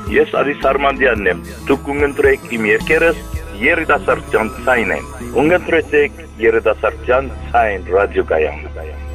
Ես Արիս Արմանդյանն եմ։ Դուք ունգընտրեք իմ երկերս երիտասարդության ցայնեն։ Ունգընտրեք երիտասարդության ցայն ռադիոկայան։